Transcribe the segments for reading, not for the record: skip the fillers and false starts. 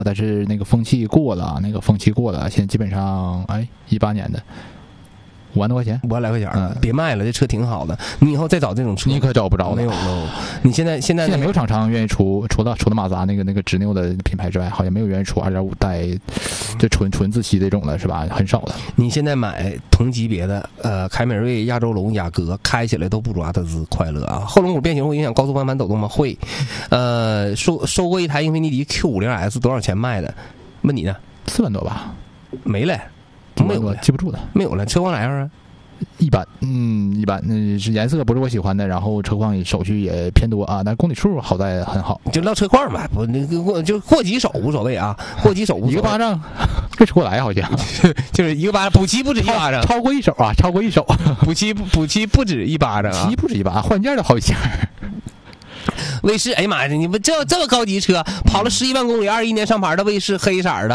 但是那个风气过了，现在基本上18年的5万多块钱 ，5万来块钱，别卖了，这车挺好的。你以后再找这种车， 你可找不着了， 没有喽。你现在没有厂商愿意出，除了马自达那个直牛的品牌之外，好像没有愿意出2.5代，这纯自吸这种的是吧？很少的。 你现在买同级别的，凯美瑞、亚洲龙、雅阁，开起来都不如阿特兹快乐啊。后轮毂变形会影响高速方向盘抖动吗？会。收过一台英菲尼迪 Q50S 多少钱卖的？问你呢 ？4万多吧？ 没了。没有了， 记不住了， 没有了。车况咋样啊？ 一般，一般。是颜色不是我喜欢的，然后车况手续也偏多啊，但公里数好在很好。 就唠车况吧，不那个就过几手无所谓啊，过几手无所谓。 一个巴掌没出过来，好像就是一个巴掌，补漆不止一巴掌， 超过一手啊，超过一手。 补漆不止一巴掌啊， 漆不止一巴掌，换件都好几件。 卫士，哎呀妈呀！你们这么高级车，跑了11万公里，21年上牌的卫士，黑色的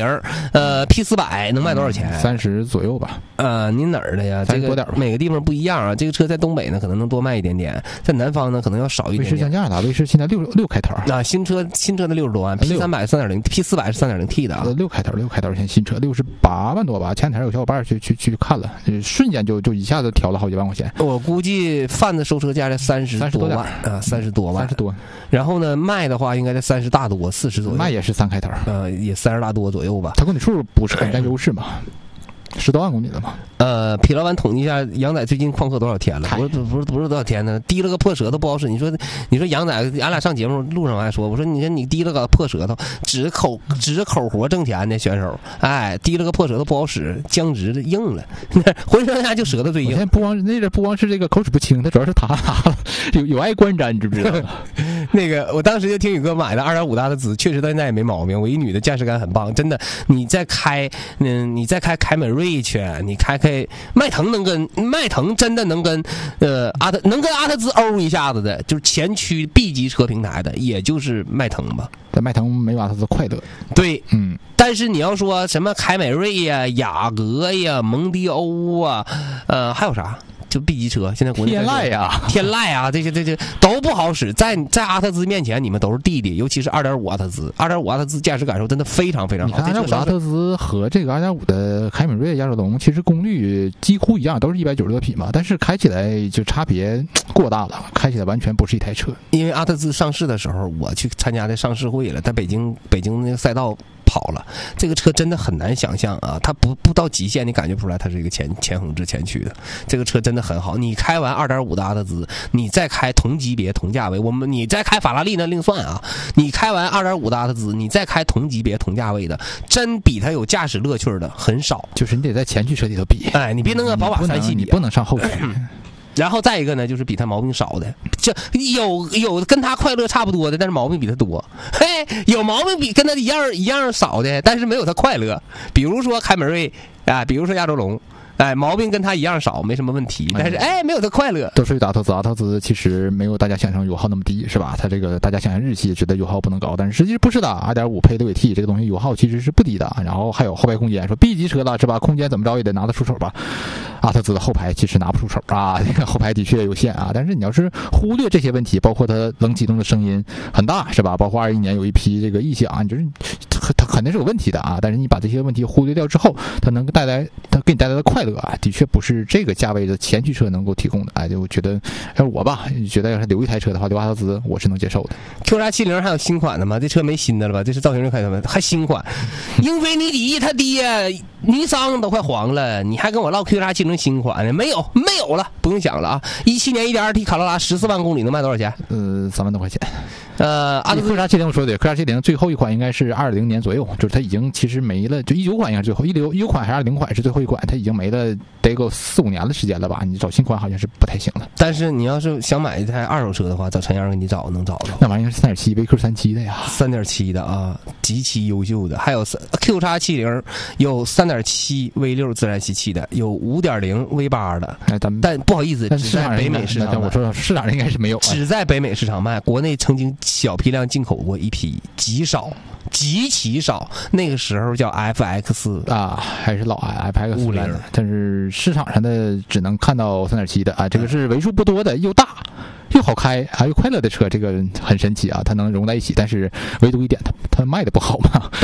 110，P400能卖多少钱 ？30左右吧。 您哪儿的呀？这个每个地方不一样啊。这个车在东北呢，可能能多卖一点点；在南方呢，可能要少一点点。 卫士降价了，卫士现在6开头。 新车的60多万，P300 是 3.0，P400 是 3.0T 的啊。 6开头，现在新车68万多吧。前两天有小伙伴去看了，瞬间就一下子调了好几万块钱。 我估计贩子收车价在30多万啊，30多万。 多， 然后呢，卖的话应该在30大多，40左右。 卖也是3开头， 也30大多左右吧。 它公里数不是很占优势嘛，10多万公里了嘛。 痞老板统计一下，杨仔最近旷课多少天了？不是多少天呢？提了个破舌头不好使。你说杨仔，俺俩上节目路上还说，我说你提了个破舌头，指着口活挣钱的选手，提了个破舌头不好使，僵直的硬了，浑身下就舌头最硬。 现在不光是这个口齿不清，它主要是他有碍观瞻，你知不知道？ 那个我当时就听宇哥买的2.5大的兹，确实到现在也没毛病。我一女的驾驶感很棒，真的。你再开凯美瑞去，你开迈腾真的能跟阿特兹欧一下子的，就是前驱 B 级车平台的，也就是迈腾吧。 但迈腾没有阿特兹快乐。 对，但是你要说什么凯美瑞呀、雅阁呀、蒙迪欧啊，还有啥？就 B 级车，现在国内天籁呀，这些都不好使，在阿特兹面前，你们都是弟弟，尤其是2.5阿特兹，2.5阿特兹驾驶感受真的非常非常好。 2.5阿特兹和这个2.5的凯美瑞、亚洲龙，其实功率几乎一样，都是190多匹嘛，但是开起来就差别过大了，开起来完全不是一台车。 因为阿特兹上市的时候，我去参加的上市会了，在北京那个赛道跑了，这个车真的很难想象啊，它不到极限，你感觉不出来它是一个前横置前驱的，这个车真的很好。你开完2.5的阿特兹，你再开同级别同价位，你再开法拉利那另算啊。你开完2.5的阿特兹，你再开同级别同价位的，真比它有驾驶乐趣的很少。 就是你得在前驱车里头比， 你别能跟宝马3系比， 你不能上后驱。 然后再一个呢，就是比他毛病少的，这有跟他快乐差不多的，但是毛病比他多。有毛病比跟他一样少的，但是没有他快乐。比如说凯美瑞比如说亚洲龙。毛病跟他一样少，没什么问题，但是没有他快乐。 都属于阿特兹其实没有大家想象油耗那么低，是吧？它这个大家想象日系觉得油耗不能高，但是实际不是的。2.5配6AT 这个东西油耗其实是不低的。然后还有后排空间，说 B 级车了是吧？空间怎么着也得拿得出手吧？阿特兹的后排其实拿不出手啊，这个后排的确有限啊。但是你要是忽略这些问题，包括它冷启动的声音很大，是吧？包括21年有一批这个异响，你就是它肯定是有问题的啊。但是你把这些问题忽略掉之后，它给你带来的快乐的确不是这个价位的前驱车能够提供的。就我觉得，我吧，觉得要是留一台车的话，留阿特兹我是能接受的。 Q870还有新款的吗？这车没新的了吧？这是造型师开的吗？还新款。英菲尼迪他爹，尼桑都快黄了，你还跟我唠 Q870新款呢？没有了，不用想了啊！17年 1.2T 卡罗拉14万公里能卖多少钱 ？3万多块钱。 阿特兹 Q870说的 Q870最后一款应该是20年左右，就是它已经其实没了，就19款应该是最后19款还是20款是最后一款，它已经没了，得够4-5年的时间了吧？你找新款好像是不太行了。 但是你要是想买一台二手车的话，找陈阳给你能找着。 那玩意儿是3.7 VQ37的呀 ，3.7的啊，极其优秀的。还有 Q870有3.7 V6 自然吸气的，有5.0 V8 的。但不好意思，只在北美市场卖。 我说市场应该是没有， 只在北美市场卖。国内曾经小批量进口过一批，极其少。那个时候叫 FX 还是老 FX50，但是市场上的只能看到3.7的这个是为数不多的，又大又好好开还有快乐的车，这个很神奇啊，它能融在一起，但是唯独一点它卖的不好嘛。